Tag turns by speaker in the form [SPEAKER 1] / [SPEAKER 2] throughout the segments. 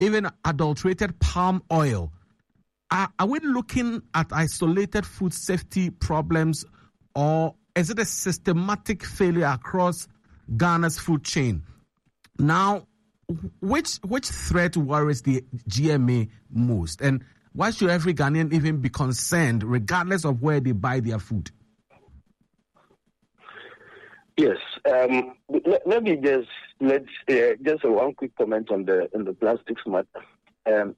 [SPEAKER 1] even adulterated palm oil. Are we looking at isolated food safety problems, or is it a systematic failure across Ghana's food chain? Now, which threat worries the GMA most, and why should every Ghanaian even be concerned, regardless of where they buy their food?
[SPEAKER 2] Yes, let me just one quick comment on the plastics matter.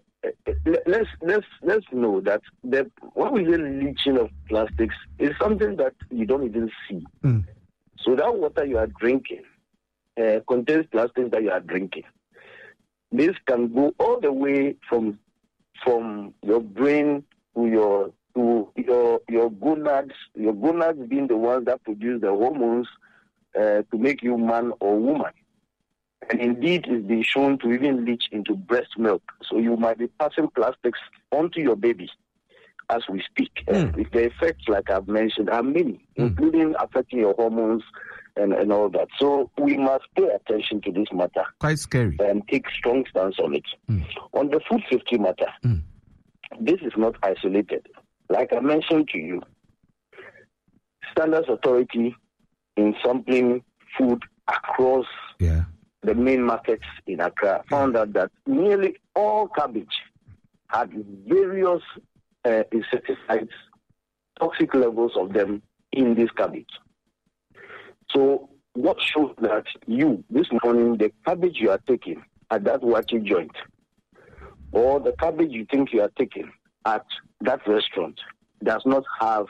[SPEAKER 2] Let's know that when we say leaching of plastics is something that you don't even see. So that water you are drinking contains plastics that you are drinking. This can go all the way from your brain to your gonads. Your gonads being the ones that produce the hormones to make you man or woman. And indeed, it's been shown to even leach into breast milk. So you might be passing plastics onto your baby as we speak. The effects, like I've mentioned, are many, including affecting your hormones and all that. So we must pay attention to this matter.
[SPEAKER 1] Quite scary.
[SPEAKER 2] And take strong stance on it. On the food safety matter, this is not isolated. Like I mentioned to you, Standards Authority in sampling food across the main markets in Accra found out that nearly all cabbage had various insecticides, toxic levels of them in this cabbage. So what shows that this morning, the cabbage you are taking at that wachi joint, or the cabbage you think you are taking at that restaurant, does not have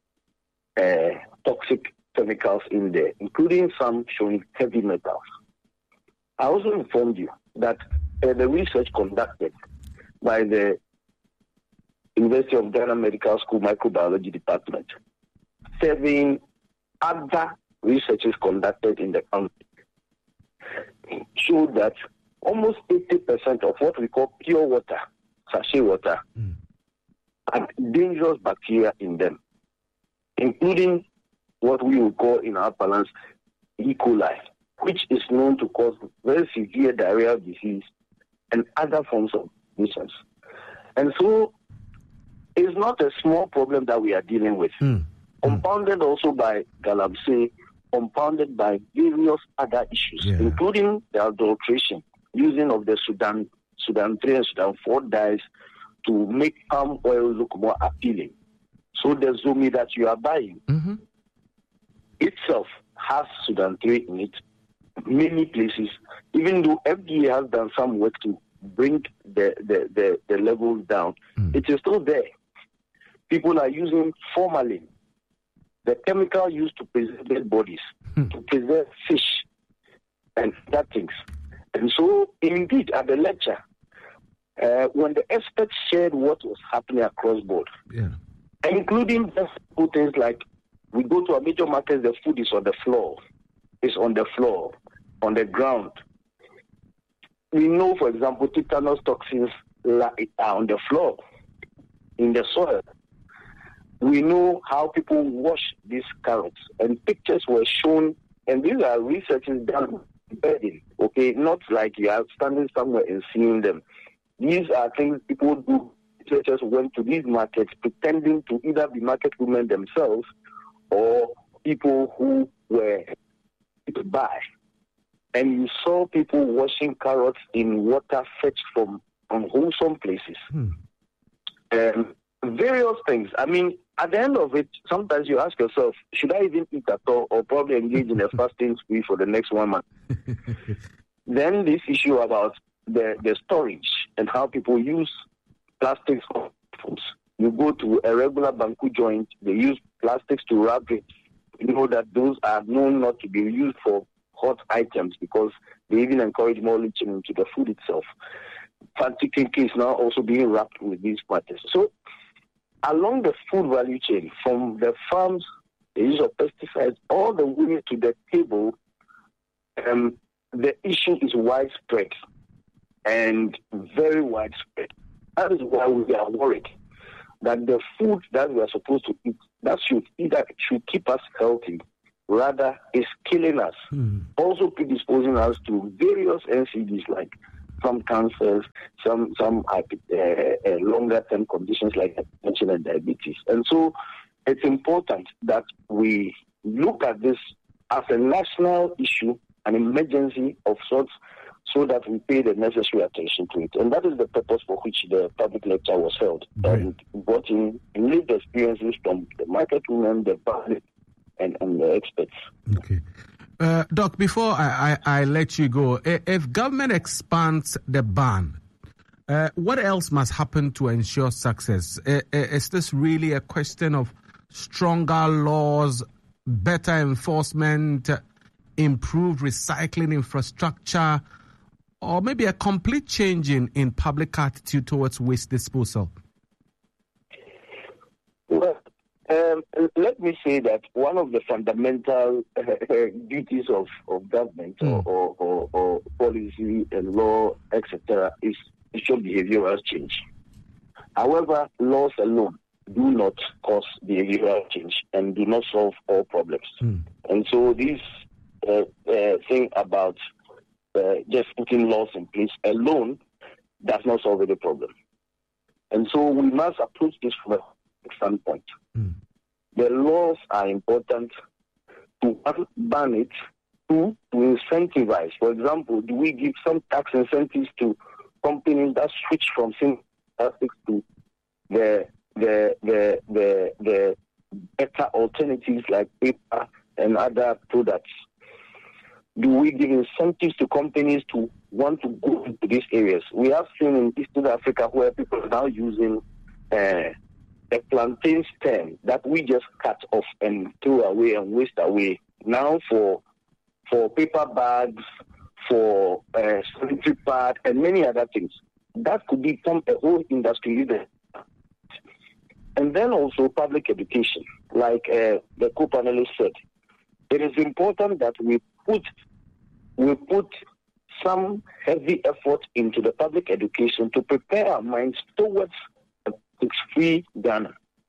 [SPEAKER 2] toxic chemicals in there, including some showing heavy metals. I also informed you that the research conducted by the University of Ghana Medical School Microbiology Department, 7 other researches conducted in the country, showed that almost 80% of what we call pure water, sachet water, had dangerous bacteria in them, including what we would call in our parlance E. coli, which is known to cause very severe diarrheal disease and other forms of nuisance. And so it's not a small problem that we are dealing with. Compounded also by galamsey, compounded by various other issues, including the adulteration, using of the Sudan 3 and Sudan 4 dyes to make palm oil look more appealing. So the Zumi that you are buying itself has Sudan 3 in it. Many places, even though FDA has done some work to bring the levels down, it is still there. People are using formalin, the chemical used to preserve dead bodies, to preserve fish and other things. And so, indeed, at the lecture, when the experts shared what was happening across board, including simple things like we go to a major market, the food is on the floor. It's on the floor, on the ground. We know, for example, tetanus toxins are on the floor, in the soil. We know how people wash these carrots, and pictures were shown, and these are researches done bedding, okay, not like you are standing somewhere and seeing them. These are things people do. Researchers went to these markets pretending to either be market women themselves or people who were to buy. And you saw people washing carrots in water fetched from unwholesome places. Various things. I mean, at the end of it, sometimes you ask yourself, should I even eat at all, or probably engage in a fasting spree for the next 1 month? Then this issue about the storage and how people use plastics for foods. You go to a regular banku joint, they use plastics to wrap it. You know that those are known not to be used for hot items because they even encourage more leaching into the food itself. Fancy cake is now also being wrapped with these matters. So along the food value chain, from the farms, the use of pesticides, all the way to the table, the issue is widespread and very widespread. That is why we are worried that the food that we are supposed to eat, that should keep us healthy, rather is killing us, also predisposing us to various NCDs like some cancers, some longer-term conditions like hypertension and diabetes. And so it's important that we look at this as a national issue, an emergency of sorts, so that we pay the necessary attention to it. And that is the purpose for which the public lecture was held. And brought in lived experiences from the market women, the public, and the experts.
[SPEAKER 1] Okay. Doc, before I let you go, if government expands the ban, what else must happen to ensure success? Is this really a question of stronger laws, better enforcement, improved recycling infrastructure, or maybe a complete change in public attitude towards waste disposal?
[SPEAKER 2] Well, let me say that one of the fundamental duties of government or policy and law, etc., is to show behavioral change. However, laws alone do not cause behavioral change and do not solve all problems. And so this thing about just putting laws in place alone does not solve any problem. And so we must approach this from a standpoint. The laws are important to ban it, to incentivize. For example, do we give some tax incentives to companies that switch from single plastics to the better alternatives like paper and other products? Do we give incentives to companies to want to go into these areas? We have seen in Eastern Africa where people are now using a plantain stem that we just cut off and throw away and waste away now for paper bags, for sanitary pad, and many other things. That could become a whole industry leader. And then also public education, like the co-panelist said. It is important that we put some heavy effort into the public education to prepare our minds towards a free Ghana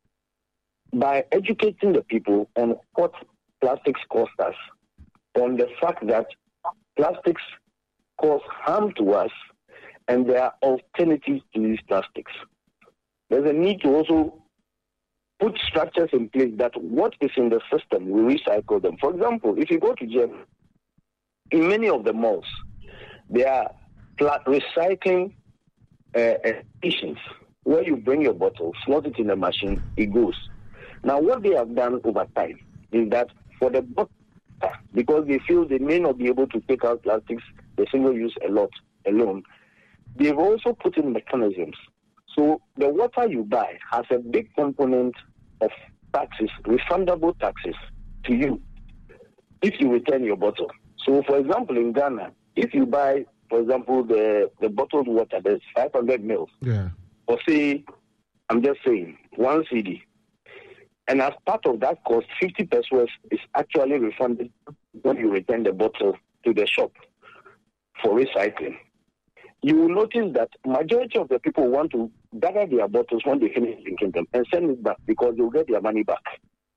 [SPEAKER 2] by educating the people on what plastics cost us, on the fact that plastics cause harm to us, and there are alternatives to these plastics. There's a need to also put structures in place that what is in the system, we recycle them. For example, if you go to Germany, in many of the malls, there are recycling stations where you bring your bottle, slot it in the machine, it goes. Now, what they have done over time is that for the bottle, because they feel they may not be able to take out plastics, the single use a lot alone, they've also put in mechanisms. So the water you buy has a big component of taxes, refundable taxes to you if you return your bottle. So, for example, in Ghana, if you buy, for example, the bottled water, there's 500 mils, or say, I'm just saying, 1 CD, and as part of that cost, 50 pesos is actually refunded when you return the bottle to the shop for recycling. You will notice that majority of the people want to gather their bottles when they finish drinking them and send it back because they'll get their money back.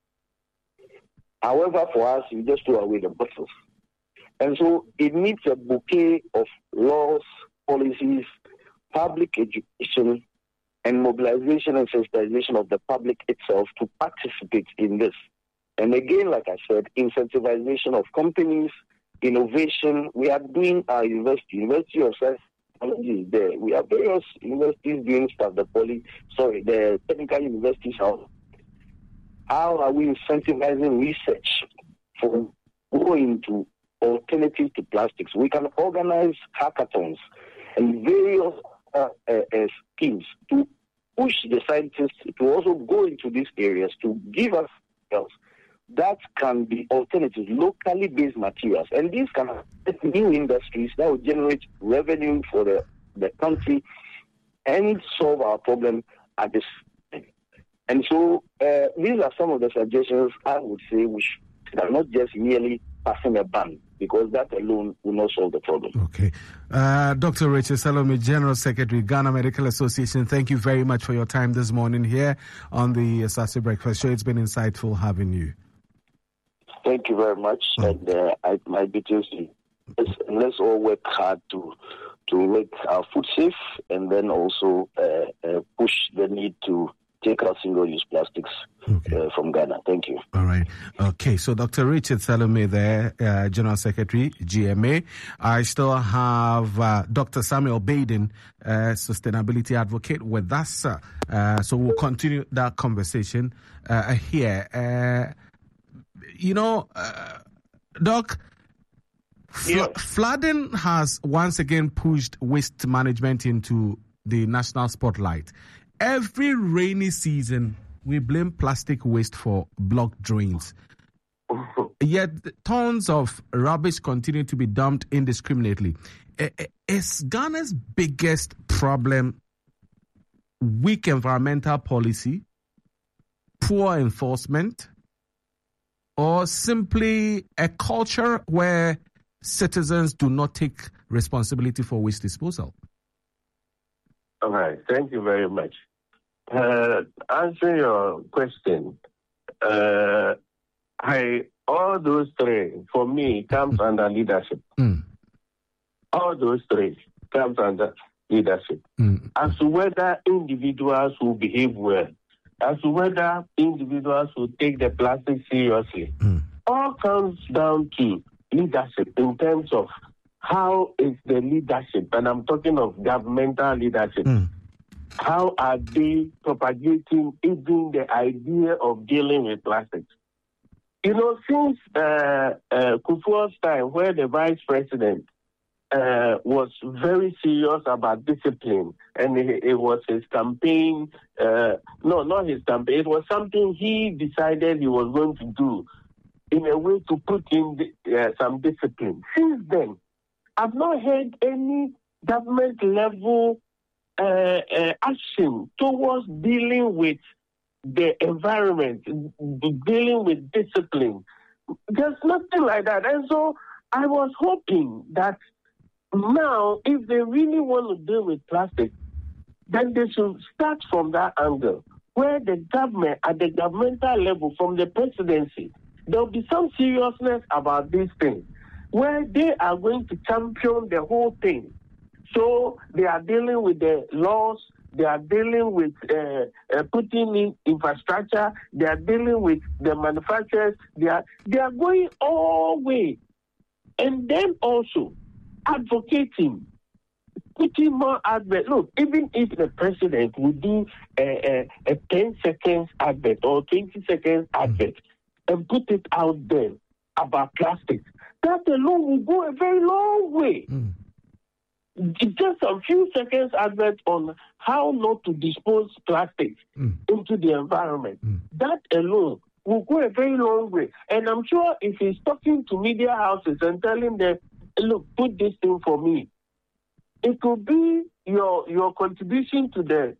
[SPEAKER 2] However, for us, we just throw away the bottles. And so it needs a bouquet of laws, policies, public education, and mobilization and sensitization of the public itself to participate in this. And again, like I said, incentivization of companies, innovation. We are doing our University of Science and Technology is there. We have various universities doing stuff, the technical universities. How are we incentivizing research for going to alternatives to plastics? We can organize hackathons and various schemes to push the scientists to also go into these areas to give us materials that can be alternatives, locally based materials. And these can have new industries that will generate revenue for the country and solve our problem at this time. And so these are some of the suggestions I would say we should not just merely passing a ban, because that alone will not solve the problem.
[SPEAKER 1] Okay. Dr. Rachel Salome, General Secretary, Ghana Medical Association, thank you very much for your time this morning here on the Asase Breakfast Show. It's been insightful having you.
[SPEAKER 2] Thank you very much. And my details, let's all work hard to make our food safe, and then also push the need to take out single-use plastics from Ghana. Thank you.
[SPEAKER 1] All right. Okay, so Dr. Richard Salome there, General Secretary, GMA. I still have Dr. Samuel Baden, Sustainability Advocate, with us. So we'll continue that conversation here. Doc, flooding has once again pushed waste management into the national spotlight. Every rainy season, we blame plastic waste for blocked drains. Yet tons of rubbish continue to be dumped indiscriminately. Is Ghana's biggest problem weak environmental policy, poor enforcement, or simply a culture where citizens do not take responsibility for waste disposal?
[SPEAKER 3] All right. Thank you very much. Answering your question, all those three, for me, comes under leadership. All those three comes under leadership. As to whether individuals will behave well, as to whether individuals will take the plastic seriously, all comes down to leadership in terms of how is the leadership, and I'm talking of governmental leadership, how are they propagating even the idea of dealing with plastics? Since Kufuor's time, where the vice president was very serious about discipline, and it was his campaign, no, not his campaign, it was something he decided he was going to do in a way to put in some discipline. Since then, I've not heard any government level action towards dealing with the environment, dealing with discipline. There's nothing like that. And so I was hoping that now, if they really want to deal with plastic, then they should start from that angle, where the government, at the governmental level, from the presidency, there will be some seriousness about these things, where they are going to champion the whole thing. So they are dealing with the laws, they are dealing with putting in infrastructure, they are dealing with the manufacturers, they are going all the way. And then also advocating, putting more advert. Look, even if the president would do a 10 seconds advert or 20 seconds advert and put it out there about plastic, that alone will go a very long way. Just a few seconds advert on how not to dispose plastic into the environment. That alone will go a very long way. And I'm sure if he's talking to media houses and telling them, look, put this thing for me, it will be your contribution to the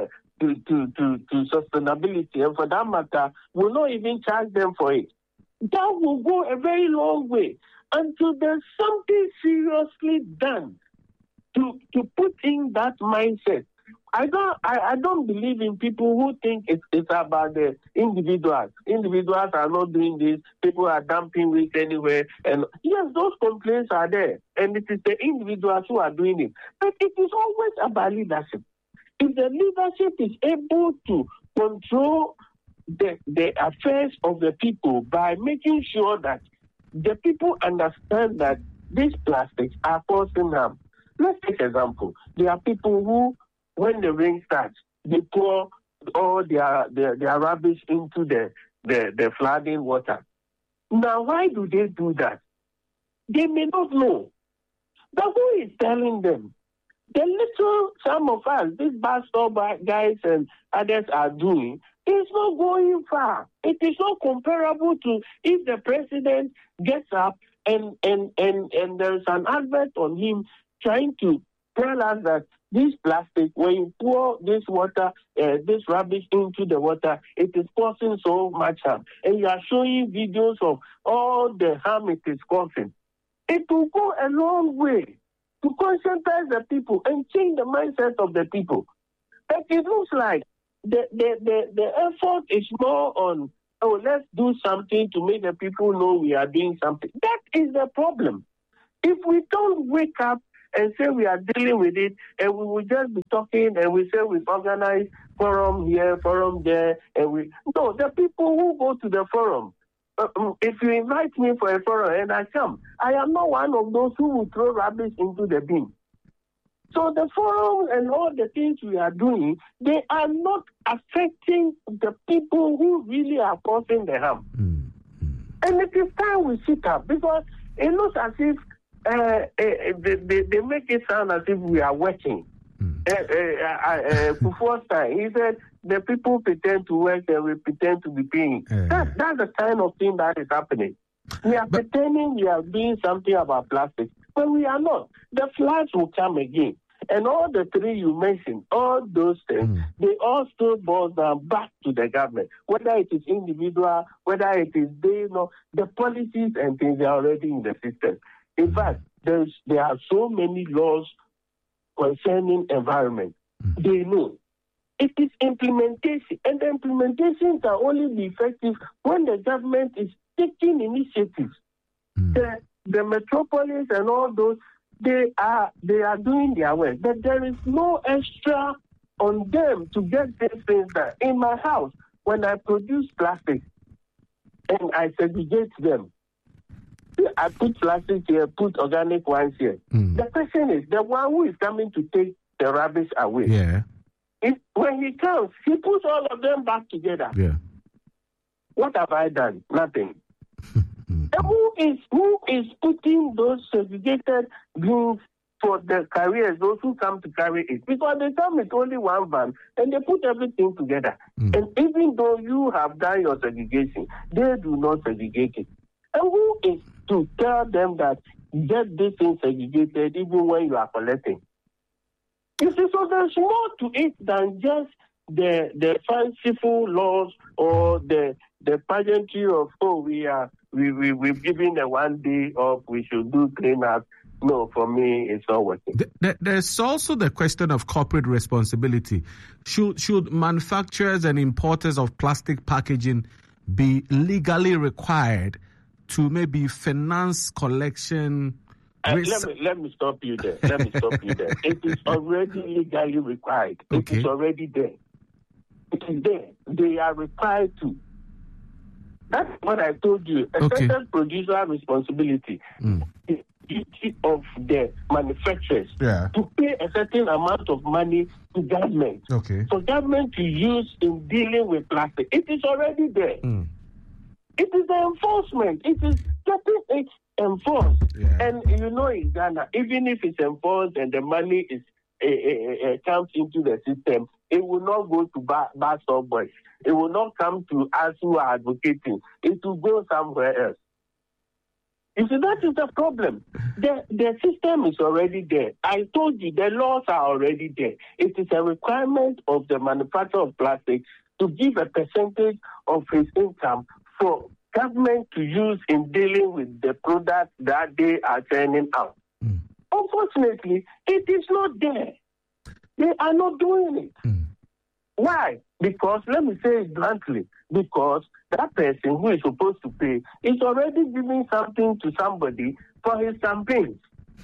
[SPEAKER 3] to sustainability, and for that matter, will not even charge them for it. That will go a very long way until there's something seriously done to put in that mindset. I don't believe in people who think it's about the individuals. Individuals are not doing this. People are dumping waste anywhere. And yes, those complaints are there. And it is the individuals who are doing it. But it is always about leadership. If the leadership is able to control the affairs of the people by making sure that the people understand that these plastics are causing harm. Let's take an example. There are people who, when the rain starts, they pour all their rubbish into the flooding water. Now, why do they do that? They may not know. But who is telling them? The little some of us, these bus stop guys and others are doing, is not going far. It is not comparable to if the president gets up and there's an advert on him trying to tell us that this plastic, when you pour this water, this rubbish into the water, it is causing so much harm. And you are showing videos of all the harm it is causing. It will go a long way to conscientize the people and change the mindset of the people. But it looks like the effort is more on, let's do something to make the people know we are doing something. That is the problem. If we don't wake up and say we are dealing with it, and we will just be talking, and we say we've organized forum here, forum there, and no, the people who go to the forum. If you invite me for a forum and I come, I am not one of those who will throw rubbish into the bin. So the forum and all the things we are doing, they are not affecting the people who really are causing the harm. And it is time we sit up, because it looks as if they make it sound as if we are working. Before time, he said the people pretend to work and we pretend to be paying. That's the kind of thing that is happening. We are pretending we are doing something about plastic, but we are not. The floods will come again. And all the three you mentioned, all those things, they all still boil down back to the government. Whether it is individual, whether it is the policies and things are already in the system. In fact, there are so many laws concerning environment. They know. It is implementation, and the implementation can only be effective when the government is taking initiatives. The metropolis and all those, they are doing their work, but there is no extra on them to get these things done. In my house, when I produce plastic and I segregate them, I put plastic here, put organic ones here. The question is, the one who is coming to take the rubbish away, when he comes, he puts all of them back together. What have I done? Nothing. And who is putting those segregated bins for the carriers, those who come to carry it? Because they come with only one van and they put everything together. And even though you have done your segregation, they do not segregate it. And who is to tell them that get this thing segregated even when you are collecting? You see, so there's more to it than just the fanciful laws or the pageantry of, we've given a 1 day off, we should do cleanup. No, for me, it's not working.
[SPEAKER 1] There's also the question of corporate responsibility. Should manufacturers and importers of plastic packaging be legally required to maybe finance collection?
[SPEAKER 3] Let me stop you there. It is already legally required. It is already there. It is there. They are required to. That's what I told you. A certain producer responsibility is duty of the manufacturers to pay a certain amount of money to government. For government to use in dealing with plastic. It is already there. It is the enforcement. It is getting it enforced. And in Ghana, even if it's enforced and the money is comes into the system, it will not go to bad boys. It will not come to us who are advocating. It will go somewhere else. You see, that is the problem. The system is already there. I told you, the laws are already there. It is a requirement of the manufacturer of plastic to give a percentage of his income for government to use in dealing with the products that they are turning out. Unfortunately, it is not there. They are not doing it. Why? Because, let me say it bluntly, because that person who is supposed to pay is already giving something to somebody for his campaigns.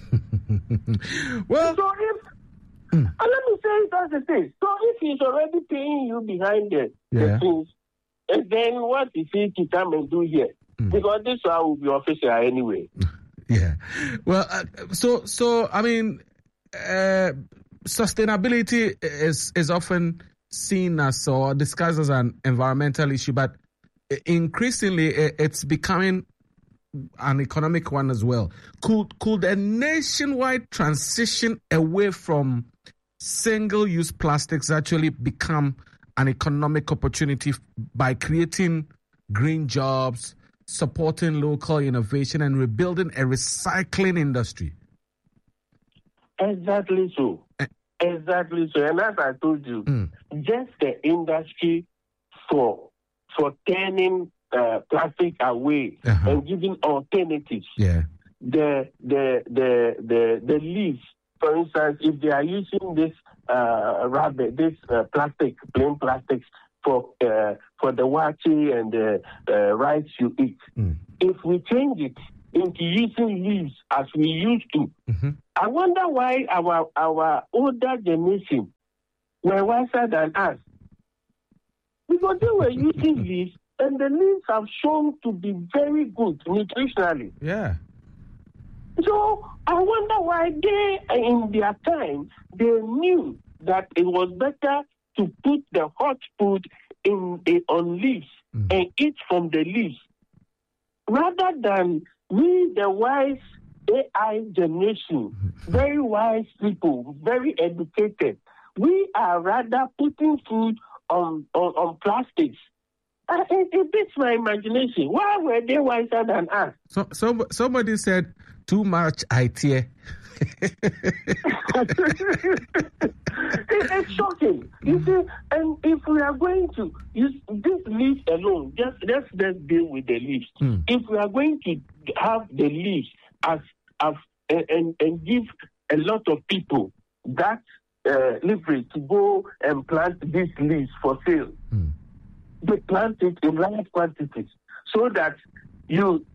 [SPEAKER 1] Well,
[SPEAKER 3] so let me say it as it is. So if he's already paying you behind the things, and then what is he to come and do here? Because this one will be official anyway.
[SPEAKER 1] Well, so I mean, sustainability is often seen as or discussed as an environmental issue, but increasingly it's becoming an economic one as well. Could a nationwide transition away from single-use plastics actually become an economic opportunity by creating green jobs, supporting local innovation, and rebuilding a recycling industry?
[SPEAKER 3] Exactly so. Exactly so. And as I told you, just the industry for turning plastic away and giving alternatives. The leaves, for instance, if they are using this plastic, plain plastics for the wachi and the rice you eat, if we change it into using leaves as we used to.
[SPEAKER 1] Mm-hmm.
[SPEAKER 3] I wonder why our older generation were wiser than us. Because they were using leaves, and the leaves have shown to be very good nutritionally.
[SPEAKER 1] Yeah.
[SPEAKER 3] So I wonder why they, in their time, they knew that it was better to put the hot food on leaves and eat from the leaves, rather than we, the wise AI generation, very wise people, very educated. We are rather putting food on plastics. It beats my imagination. Why were they wiser than us?
[SPEAKER 1] So somebody said too much idea.
[SPEAKER 3] It's shocking. You see, and if we are going to use this leaf alone, let's deal with the leaves. If we are going to have the leaves and give a lot of people that leverage to go and plant these leaves for sale, they plant it in large quantities so that the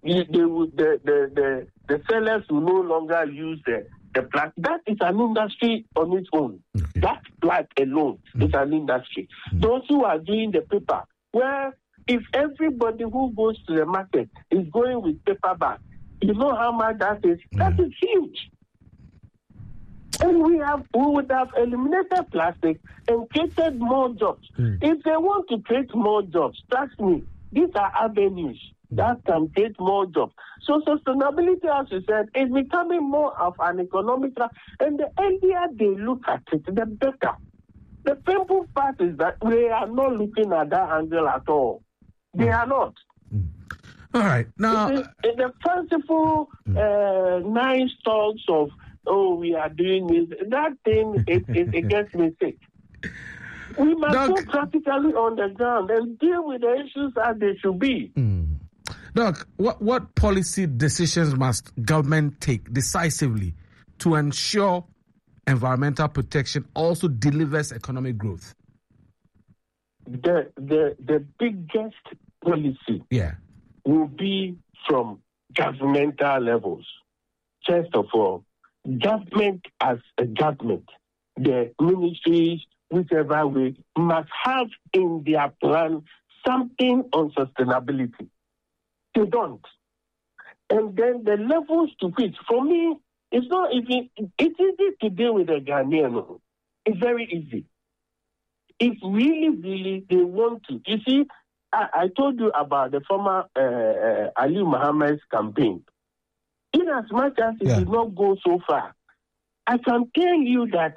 [SPEAKER 3] sellers will no longer use the plant. That is an industry on its own.
[SPEAKER 1] Okay.
[SPEAKER 3] That plant alone is an industry. Those who are doing the paper, where if everybody who goes to the market is going with paper bags, you know how much that is? That is huge. And we would have eliminated plastic and created more jobs. If they want to create more jobs, trust me, these are avenues that can create more jobs. So sustainability, as you said, is becoming more of an economic, and the earlier they look at it, the better. The painful part is that we are not looking at that angle at all. They are not.
[SPEAKER 1] All right. Now,
[SPEAKER 3] the fanciful, nice talks of, we are doing this, that thing, it gets me sick. We must go practically on the ground and deal with the issues as they should be.
[SPEAKER 1] Doc, what policy decisions must government take decisively to ensure environmental protection also delivers economic growth?
[SPEAKER 3] The biggest policy will be from governmental levels. First of all, government as a government, the ministries, whichever way, must have in their plan something on sustainability. They don't. And then the levels to which, for me, it's not even, it's easy to deal with a Ghanaian. It's very easy. If really they want to. You see, I told you about the former Ali Mohammed's campaign. In as much as it did not go so far, I can tell you that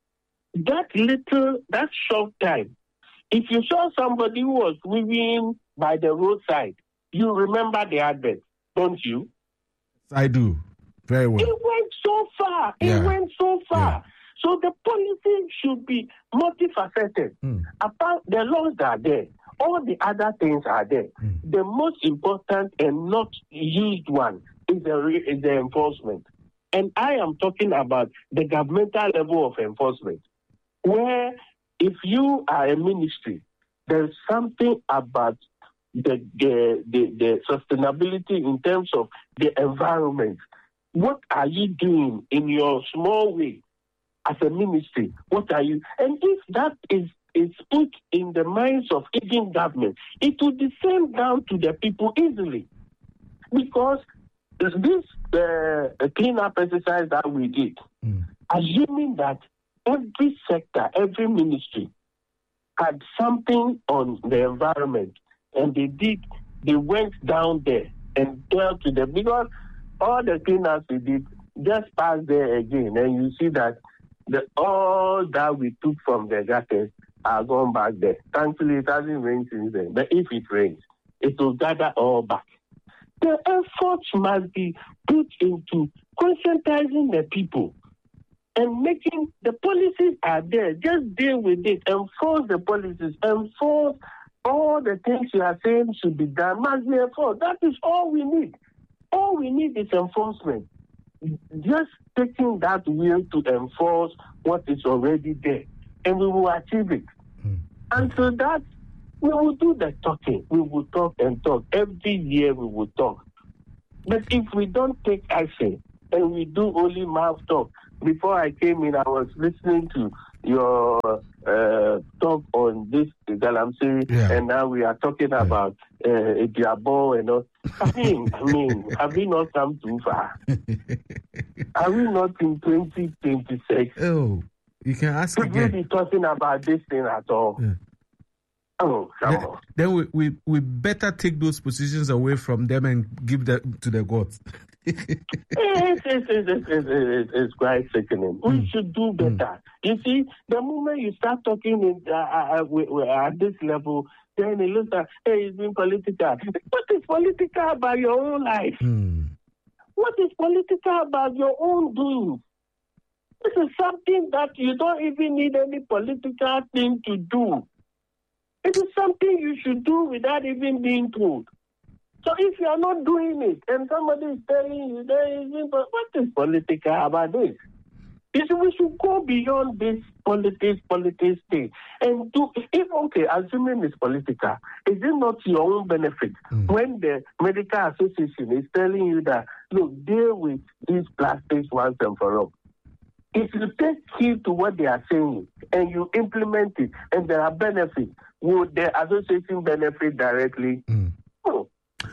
[SPEAKER 3] short time, if you saw somebody who was living by the roadside, you remember the advert, don't you?
[SPEAKER 1] I do. Very well.
[SPEAKER 3] It went so far.
[SPEAKER 1] Yeah.
[SPEAKER 3] So the policy should be multifaceted. Apart the laws that are there, all the other things are there. The most important and not used one is the enforcement. And I am talking about the governmental level of enforcement, where if you are a ministry, there's something about the sustainability in terms of the environment. What are you doing in your small way as a ministry? What are you? And if that is put in the minds of even government, it will descend down to the people easily. Because this cleanup exercise that we did, assuming that every sector, every ministry had something on the environment, and they went down there and dealt with them, because all the cleanups we did just pass there again, and you see that all that we took from the gutters are gone back there. Thankfully, it hasn't rained since then, but if it rains, it will gather all back. The efforts must be put into conscientizing the people and making the policies are there. Just deal with it. Enforce the policies. Enforce all the things you are saying should be done. Must be enforced. That is all we need. All we need is enforcement. Just taking that will to enforce what is already there, and we will achieve it. Until that, we will do the talking. We will talk and talk. Every year we will talk. But if we don't take action and we do only mouth talk, before I came in, I was listening to your talk on this Galamsey, and now we are talking about Diabo and all. I mean, have we not come too far? Are we not in 2026?
[SPEAKER 1] Oh, you can ask
[SPEAKER 3] Should
[SPEAKER 1] again.
[SPEAKER 3] we be talking about this thing at all?
[SPEAKER 1] Yeah.
[SPEAKER 3] Oh, come on.
[SPEAKER 1] Then we better take those positions away from them and give them to the gods.
[SPEAKER 3] It's quite sickening. We should do better. You see, the moment you start talking at this level, then it looks like, hey, it's been political. What is political about your own life? What is political about your own doing? This is something that you don't even need any political thing to do. It is something you should do without even being told. So if you are not doing it and somebody is telling you, what is political about this? We should go beyond this politics thing and do, assuming it's political, is it not your own benefit when the medical association is telling you that, look, deal with these plastics once and for all? If you take heed to what they are saying and you implement it and there are benefits, would the association benefit directly? No.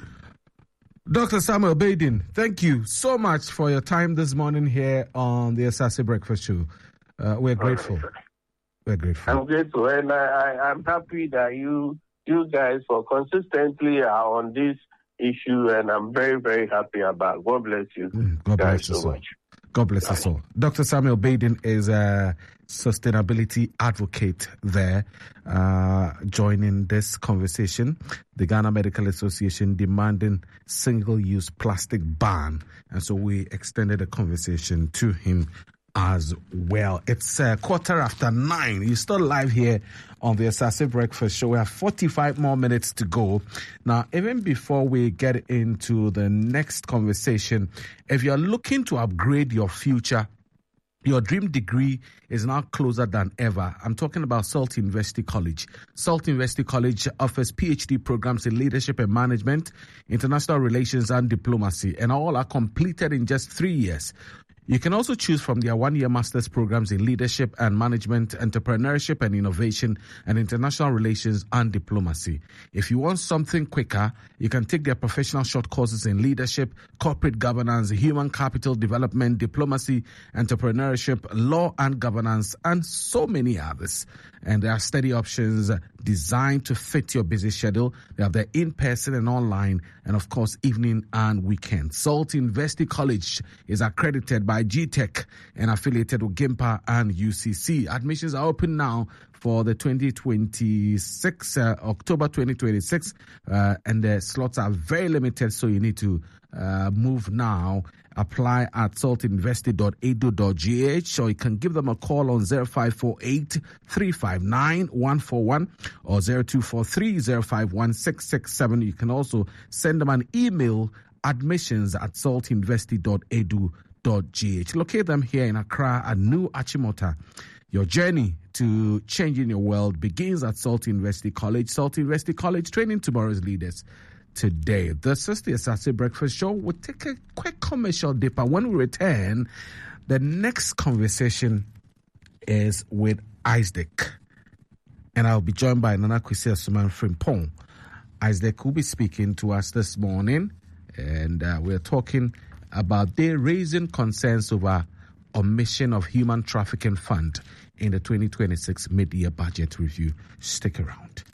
[SPEAKER 1] Dr. Samuel Baiden, thank you so much for your time this morning here on the Asase Breakfast Show. We're grateful. We're grateful.
[SPEAKER 3] I'm grateful, and I'm happy that you guys for consistently are on this issue, and I'm very, very happy about it. God bless you.
[SPEAKER 1] God bless you so much. God bless us all. Dr. Samuel Baiden is a sustainability advocate there, joining this conversation. The Ghana Medical Association demanding single-use plastic ban. And so we extended the conversation to him as well. It's 9:15. You're still live here on the Asase Breakfast Show. We have 45 more minutes to go. Now, even before we get into the next conversation, if you're looking to upgrade your future, your dream degree is now closer than ever. I'm talking about Salt University College. Salt University College offers PhD programs in leadership and management, international relations and diplomacy, and all are completed in just 3 years. You can also choose from their one-year master's programs in leadership and management, entrepreneurship and innovation, and international relations and diplomacy. If you want something quicker, you can take their professional short courses in leadership, corporate governance, human capital development, diplomacy, entrepreneurship, law and governance, and so many others. And there are study options designed to fit your busy schedule. They have their in-person and online, and of course, evening and weekend. Salt University College is accredited by GTech and affiliated with GIMPA and UCC. Admissions are open now for the 2026, October 2026, and the slots are very limited, so you need to move now. Apply at saltuniversity.edu.gh, or you can give them a call on 0548 359 141 or 0243 051 667. You can also send them an email, admissions@saltuniversity.edu.gh. Locate them here in Accra at New Achimota. Your journey to changing your world begins at Salt University College. Salt University College, training tomorrow's leaders today. This is the Asase Breakfast Show. We'll take a quick commercial dip, and when we return, the next conversation is with Isaac, and I'll be joined by Nana Kwesi Asuman Frimpong. Isaac will be speaking to us this morning, and we're talking about they raising concerns over omission of human trafficking fund in the 2026 mid-year budget review. Stick around.